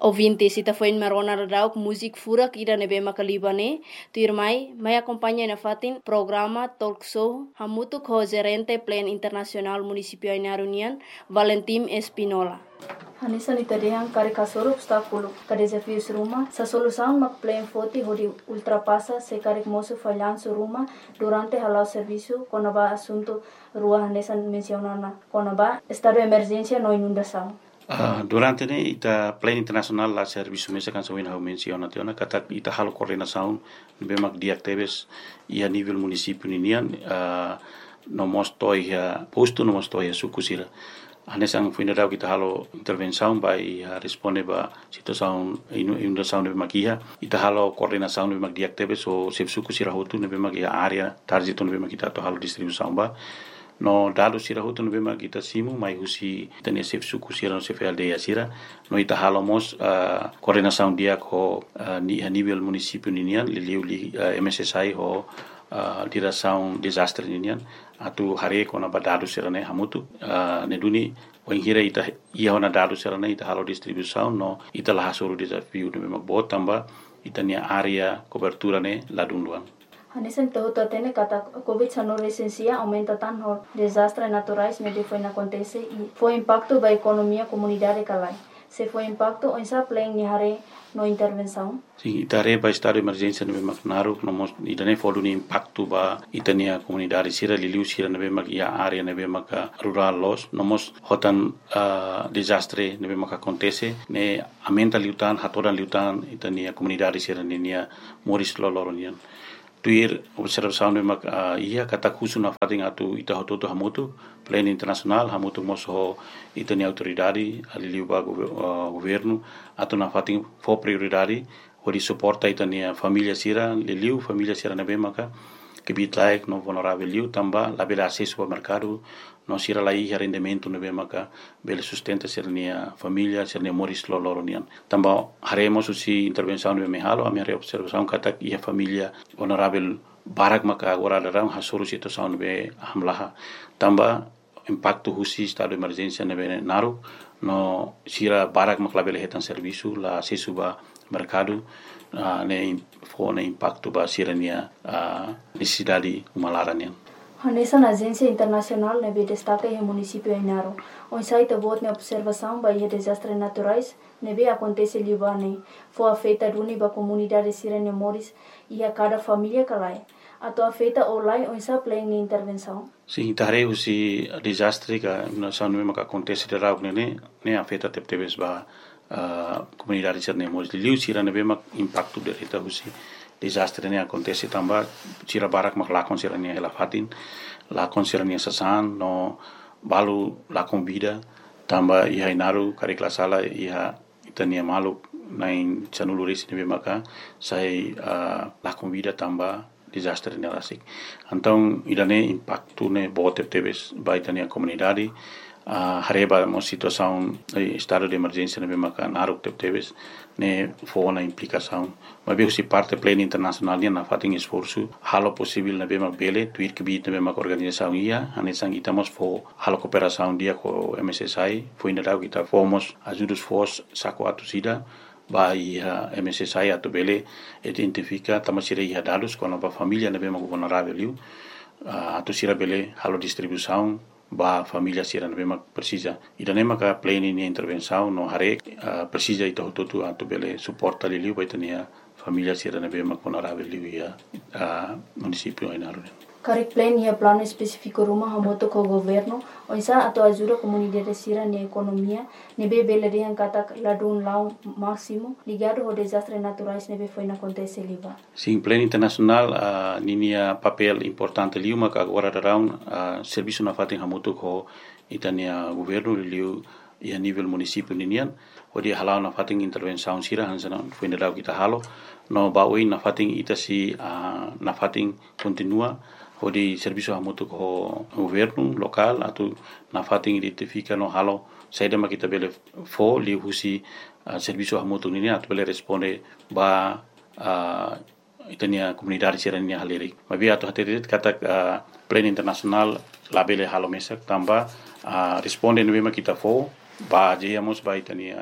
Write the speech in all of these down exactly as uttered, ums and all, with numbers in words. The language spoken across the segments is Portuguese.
Ouvintes, ita foi marona radauk musik furak ida nebe makalibane, tu irmai, mai acompanha na fatin programa talk show hamutu ko gerente plan internasional municipio Ainarunian, Valentim Espinola. Hanisa ni tadehang kare kasoro obstáculo, ka desafios ruma, sa solução mak plan foti hodi ultrapassa se kare moço falhanço ruma durante halau serviço konaba assunto rua hanesa mencionana, konaba estado de emergência no inundação. Uh, durante ne ita plan internasional la serviço mesa kan sawin hau menciona tiona kata ita halo coordenação bemak diactebes ia nível município ninian uh, no mostoi ya posto no mostoi ya sukusira anesang funeral kita halo intervenção by uh, responde ba situação inundação de bemak ita halo coordenação de bemak diactebes o sep sukusira hotu ne bemak ia area target no bemak kita to halo distribuição ba no dado sira hutu no bema kita simu mai husi tene sef suku sira no sef aldeia sira no ita halomos uh, coordenação dia ko uh, ni a nível município ninian li li uh, M S S I ho uh, direção desastre ninian atu hare ko na badado sira ne hamutu uh, ne duni wengira ita ia na dado sira ne ita halo distribuição no ita la hasuru desafio no bema botamba ita ni area cobertura ne ladunduan. Hanesen toho tatene kata COVID dezenove licencia aumenta tan ho desastres naturais ne foi na acontece e foi impacto ba economia comunidade kalai. Se foi impacto onsa plan ni hare no intervenção. Sim, itare ba estado de emergência no Macnaru no mos idane fodu ni impacto ba itania comunidade sira liliu sira ne bemak ia area ne bemak rural los no mos hotan uh, desastre ne bemak acontece ne aumenta liutan hatoran liutan itania comunidade sira nia moris loloronian. Tuir observação de mak uh, ia kata kusu na fating atu ita hototo hamutu plan internasional hamutu moso itani autoridade aliliu ba uh, governo atu na fating fo prioridade hori suporta itani família sira liliu família sira na bemaka que bitlaik no vulnerável liu tamba la bela acesso ao mercado no sira la ia rendimento no bemaka bela sustenta sira nia família sira nia moris loloronian tamba haremos usi intervenção no mehalo a minha observação kata ia família vulnerável barak maka agora darang hasuru situação no be hamlaha tamba impacto husi estado de emergência no be naru no sira barak maka bela hetan serviço la acesso ba mercado uh, ne fo ne impacto ba sirania uh, necessidade humalaranian. Hanesa na agência internacional ne be destaca e município Ainaro. On site bot ne observação ba e desastres naturais ne be acontece libane. Fo afeta duni ba comunidade sirene moris e a cada família calai. Ato afeta olai on sa plan ni intervenção. Sim, tare usi desastre ka na sanu me ka acontece de rau ne ne afeta teptebes ba Uh, comunidade sirene moris liu sira ne bema impacto de reta husi desastre ne acontece tamba sira barak mak lakon sira ne ela fatin lakon sira ne sasan no balu lakon vida tamba ia inaru kare klasala ia itania malu nain chanulu resi ne bema ka sai uh, lakon vida tamba desastre ne rasik então idane impacto ne bote tebes baitania comunidade Uh, hareba mo situação eh, estado de emergência ne bemaka naruk tebes ne fo na implicação mas bem se parte plena internacional na fating esforço halo possível na bema bele tuir que bit ne bemaka organização ia anesang itamos fo halo cooperação dia com M S S I foi ainda dau kita fomos ajudos fos saco atusida ba ia M S S I atu bele identifica tamasira ia dados com a família ne bemaka vulnerável uh, atusira bele halo distribuição ba família sira na bema precisa ida nema ka plane ni intervenção no hare uh, precisa ita hototu atu bele suporta li liu baitania família sira na bema vulnerável liu ia uh, município Ainaro. Karek plan ia plano específico ruma hamoto ko governo onsa ato ajuda comunidade sira ni economia nebe bele rian kata ladun lau máximo ligado ao desastres naturais nebe foi na acontece liba. Sim, plano internacional uh, ninia papel importante liu maka agora darão uh, serviço na fatin hamoto ko itania governo liu ia nível município ninian odi halau na fatin intervenção sira hansana foi na kita halo no baui na fatin itasi uh, na fatin continua odi serviço hamoto ko governo local atu na fatin identifica no halo saida ma kita bele fo li husi uh, serviço hamoto ni atu bele responde ba uh, itania comunidade sirania haleri mabi atu haterit kata uh, plan internasional la bele halo mesak tamba uh, responde no bema kita fo ba jeyamos ba itania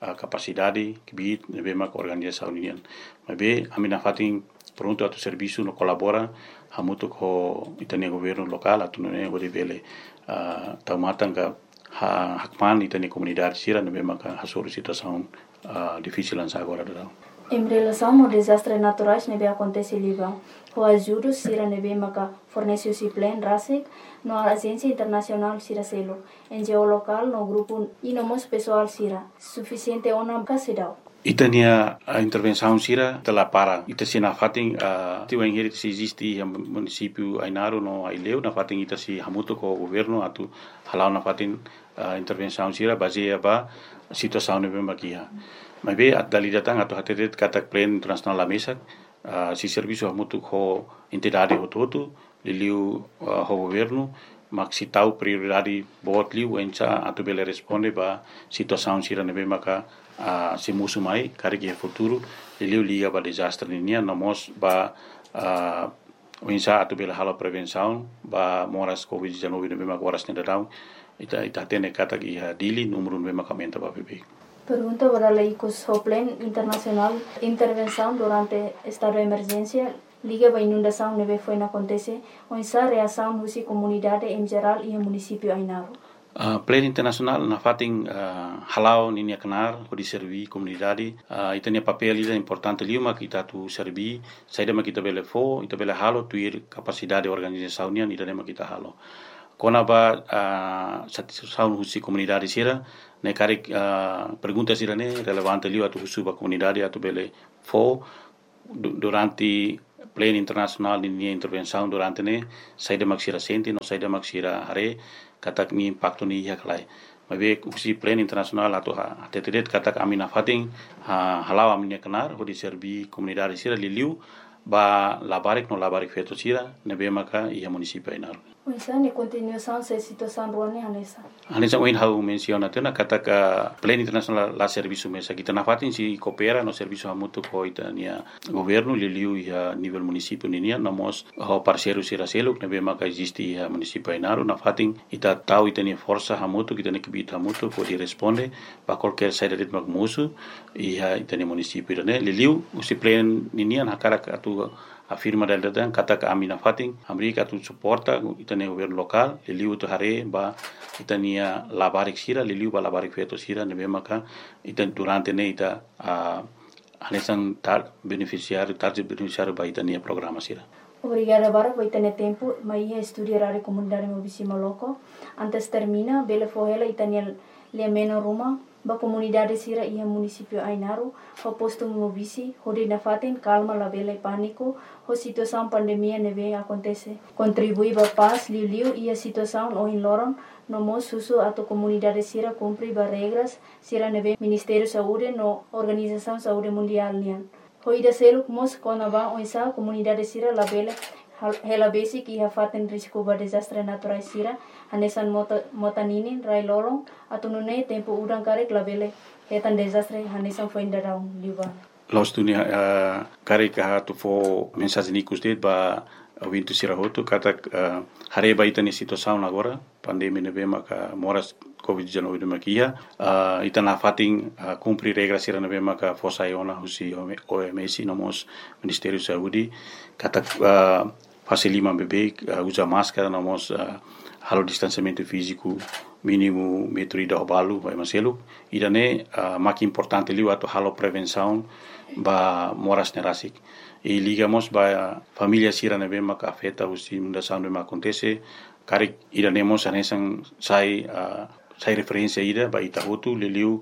uh, capacidade que bit nebe mak organização unian. Mas be amina fatin pronto atu serviço no colabora hamutu ko itania governo local atu ne gode bele uh, taumatanga ha hakman itania comunidade sira nebe mak hasuru situação uh, difícil lança agora da. Em relação ao desastres naturais nebe acontece liba, o ajuda sira nebe maka fornece o plan rasik no agência internacional sira selo, em geolocal no grupo e no mos pessoal sira, suficiente ona kasidau. Itania a intervenção sira tela para ita sina fating a tiu engeri se existe o município Ainaro no Aileu na fating ita si hamuto ko governo atu halau na fating a intervenção sira baseia ba situação nebe makia. Mas be at dali datang atau hatetet katak plan internasional la mesa uh, si serviço hamutu ko entidade hototu liliu uh, ho governo mak si tau prioridade bot liu encha atu bele responde ba situação sira nebe maka uh, si musu mai kare ke futuro liliu liga ba desastre ninia namos ba uh, encha atu bele hala prevenção ba moras covid dezenove nebe maka horas nedadau ita ita tene katak iha dili numero nebe maka menta ba bebe. Pergunta para leicos o plan internacional intervenção durante estado de emergência liga a inundação neve foi na acontece ou essa reação husi comunidade em geral e o município Ainaro. Uh, plan internacional na fating uh, halau ninia kenar ko di servi comunidade uh, itania papel ida importante liuma kita tu servi saida ma kita bele fo ita bele halo tuir capacidade organização nian ida ma kita halo kona ba uh, satisfação husi comunidade sira ne kare uh, pergunta sira ne relevante liu atu husu ba comunidade atu bele fo durante plan internacional ni intervenção durante ne saida maksira senti no saida maksira hare katak ni impacto ni yaklai mabe usi plan internacional atu ha tetet katak amina fating ha halau amina kenar ho di servi comunidade sira liu ba labarik no labarik feto sira nebe maka ia município Ainaro. Oisa ne continuação se situação ruane hanesa. Hanesa oin hau menciona tena kata ka plan internacional la serviço mesa kita na fatin si coopera no serviço hamutu ko itania governo liliu ia nível município ninia namos ho parceiro sira seluk nebe maka existe ia município Ainaro na fatin ita tau itania força hamutu kita ne kibita hamutu ko di responde ba qualquer saída de magmusu ia itania município ne liliu usi plan ninia na cara atu afirma del dan kata ka amina fating amerika tu suporta itania governo local liliu tu hare ba itania labarik sira liliu ba labarik feto sira nebe maka itan durante ne ita uh, anesan tar beneficiário target beneficiário ba itania programa sira. Obrigada bara por tener tempo mas ia estudiar a comunidade movisima loco antes termina bele fohela itania le meno ruma ba comunidade sira ia município Ainaro ho posto movisi hodi na fatin calma la bele pânico ho situação pandemia neve acontece contribui ba paz liu liu ia situação o in loron no mo susu ato comunidade sira cumpri ba regras sira neve Ministério Saúde no Organização Saúde Mundial nian ho ida seluk mos kona ba o isa comunidade sira la bele hela basic ia fatin risco ba desastre natural sira hanesan mota motaninin rai lorong atau nune tempo udang karek labele hetan desastre hanesan foi indarau liba los dunia uh, karek ha tu fo mensagem nikus det ba wintu sira hotu kata uh, hare ba itani situação agora pandemia nebe maka moras covid dezenove de makia uh, itana fating uh, cumprir regras sira nebe maka fosa iona husi O M S nomos Ministério Saúde kata uh, fase lima bebê uh, usa máscara nomos uh, halo distanciamento físico mínimo metro ida obalu vai maselu ida ne uh, mak importante liu ato halo prevenção ba moras nerasik e ligamos ba família sira nebe mak afeta usi mundação de acontece kare ida nemos anesan sai uh, sai referência ida ba ita hotu liliu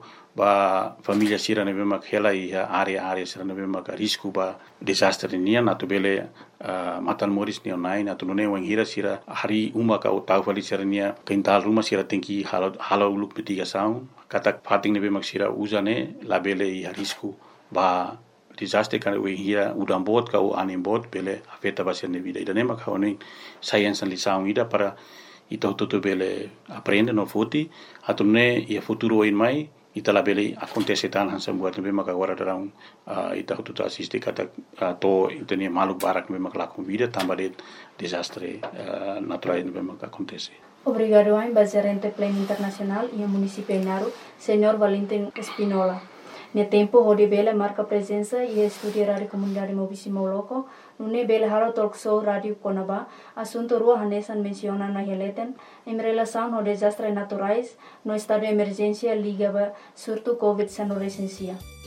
ba família sira nebe mak hela ia area area sira nebe mak risco ba desastre nian atu bele uh, matan moris ni online atu none wang hira sira hari uma ka utau fali sira nia kental rumah sira tengki halo halo luk mitigação kata fating nebe mak sira usane la bele ia risco ba desastre kan wang hira udam bot ka u anim bot bele afeta ba sira vida ida nema ka oni science lição ida para ita toto bele aprende no futi atu ne ia futuro in mai ita la bele acontece tan hansa buat nebe maka agora darang uh, ita toto assiste kata uh, to itania maluk barak nebe maka la vida tamba de desastre uh, natural nebe maka acontece Obrigado a gerente Plan Internacional e a município Inaru, senhor Valentim Espinola. No tempo, onde bela marca presença e estudia rádio comunidade Mobisimo Loco, no bela halo talk show rádio Conaba, assunto rua hanesan menciona na heleten, em relação ao desastres naturais, no estado de emergência ligava surto Covid-19 licencia.